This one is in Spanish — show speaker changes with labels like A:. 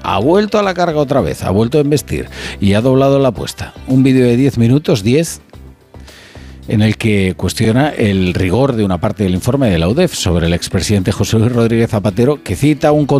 A: ha vuelto a la carga otra vez, ha vuelto a embestir y ha doblado la apuesta. Un vídeo de 10 minutos, en el que cuestiona el rigor de una parte del informe de la UDEF sobre el expresidente José Luis Rodríguez Zapatero, que cita un